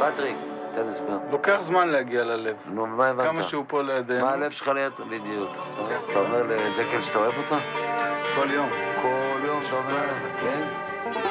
פטריק, תן הסבר. לוקח זמן להגיע ללב. נו, מה הבנת? כמה שהוא פה לידינו. מה הלב שלך ליד? בדיוק. אתה אומר לג'קל שאתה אוהב אותה? כל יום. כל יום שאתה אומר, כן?